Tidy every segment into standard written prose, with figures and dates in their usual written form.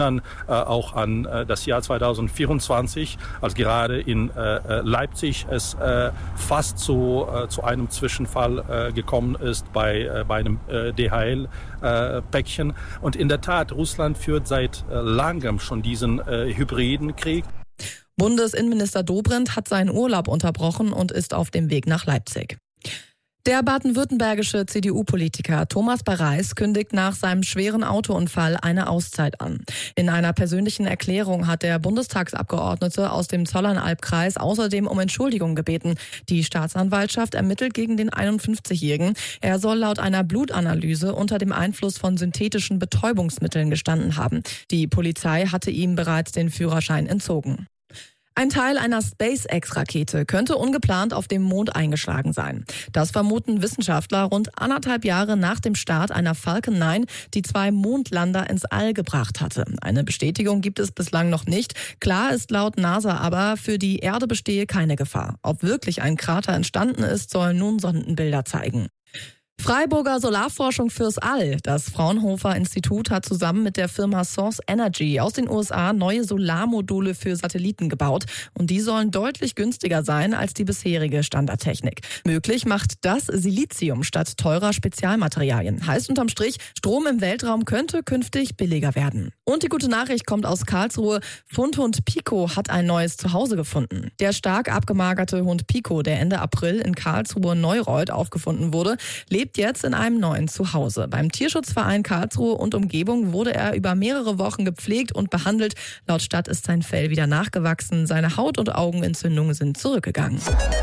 Auch an das Jahr 2024, als gerade in Leipzig es fast zu einem Zwischenfall gekommen ist bei einem DHL-Päckchen. Und in der Tat, Russland führt seit langem schon diesen hybriden Krieg. Bundesinnenminister Dobrindt hat seinen Urlaub unterbrochen und ist auf dem Weg nach Leipzig. Der baden-württembergische CDU-Politiker Thomas Bareis kündigt nach seinem schweren Autounfall eine Auszeit an. In einer persönlichen Erklärung hat der Bundestagsabgeordnete aus dem Zollernalbkreis außerdem um Entschuldigung gebeten. Die Staatsanwaltschaft ermittelt gegen den 51-Jährigen. Er soll laut einer Blutanalyse unter dem Einfluss von synthetischen Betäubungsmitteln gestanden haben. Die Polizei hatte ihm bereits den Führerschein entzogen. Ein Teil einer SpaceX-Rakete könnte ungeplant auf dem Mond eingeschlagen sein. Das vermuten Wissenschaftler rund 1,5 Jahre nach dem Start einer Falcon 9, die 2 Mondlander ins All gebracht hatte. Eine Bestätigung gibt es bislang noch nicht. Klar ist laut NASA aber, für die Erde bestehe keine Gefahr. Ob wirklich ein Krater entstanden ist, sollen nun Sondenbilder zeigen. Freiburger Solarforschung fürs All. Das Fraunhofer Institut hat zusammen mit der Firma Source Energy aus den USA neue Solarmodule für Satelliten gebaut. Und die sollen deutlich günstiger sein als die bisherige Standardtechnik. Möglich macht das Silizium statt teurer Spezialmaterialien. Heißt unterm Strich, Strom im Weltraum könnte künftig billiger werden. Und die gute Nachricht kommt aus Karlsruhe. Fundhund Pico hat ein neues Zuhause gefunden. Der stark abgemagerte Hund Pico, der Ende April in Karlsruhe-Neureuth aufgefunden wurde, lebt jetzt in einem neuen Zuhause. Beim Tierschutzverein Karlsruhe und Umgebung wurde er über mehrere Wochen gepflegt und behandelt. Laut Stadt ist sein Fell wieder nachgewachsen. Seine Haut- und Augenentzündungen sind zurückgegangen.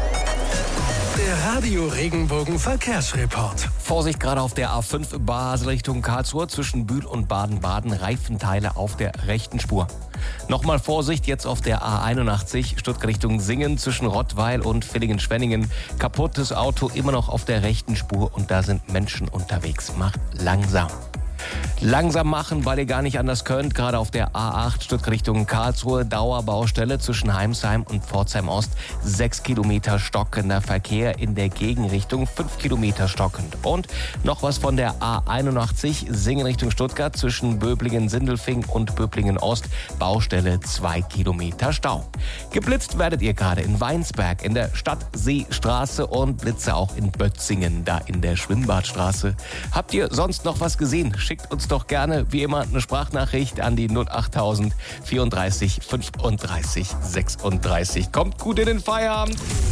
Der Radio Regenbogen Verkehrsreport. Vorsicht gerade auf der A5 Basel Richtung Karlsruhe zwischen Bühl und Baden-Baden. Reifenteile auf der rechten Spur. Nochmal Vorsicht jetzt auf der A81 Stuttgart Richtung Singen zwischen Rottweil und Villingen-Schwenningen. Kaputtes Auto immer noch auf der rechten Spur und da sind Menschen unterwegs. Macht langsam. Langsam machen, weil ihr gar nicht anders könnt. Gerade auf der A8 Stuttgart Richtung Karlsruhe, Dauerbaustelle zwischen Heimsheim und Pforzheim Ost. 6 Kilometer stockender Verkehr in der Gegenrichtung, 5 Kilometer stockend. Und noch was von der A81 Singen Richtung Stuttgart zwischen Böblingen-Sindelfing und Böblingen-Ost. Baustelle 2 Kilometer Stau. Geblitzt werdet ihr gerade in Weinsberg in der Stadtseestraße und Blitze auch in Bötzingen, da in der Schwimmbadstraße. Habt ihr sonst noch was gesehen? Schickt uns doch gerne, wie immer, eine Sprachnachricht an die 08000 34 35 36. Kommt gut in den Feierabend.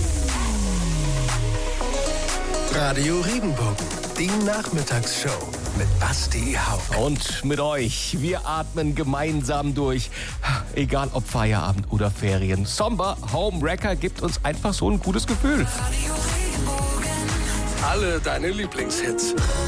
Radio Regenbogen, die Nachmittagsshow mit Basti Hauck. Und mit euch. Wir atmen gemeinsam durch. Egal ob Feierabend oder Ferien. Somber Home Wrecker gibt uns einfach so ein gutes Gefühl. Alle deine Lieblingshits.